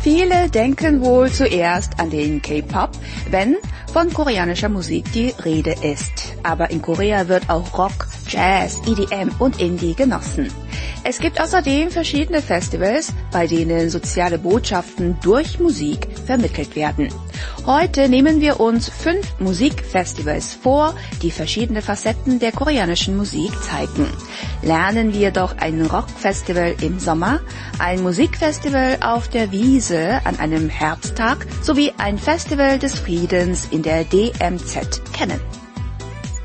Viele denken wohl zuerst an den K-Pop, wenn von koreanischer Musik die Rede ist. Aber in Korea wird auch Rock, Jazz, EDM und Indie genossen. Es gibt außerdem verschiedene Festivals, bei denen soziale Botschaften durch Musik vermittelt werden. Heute nehmen wir uns 5 Musikfestivals vor, die verschiedene Facetten der koreanischen Musik zeigen. Lernen wir doch ein Rockfestival im Sommer, ein Musikfestival auf der Wiesn an einem Herbsttag sowie ein Festival des Friedens in der DMZ kennen.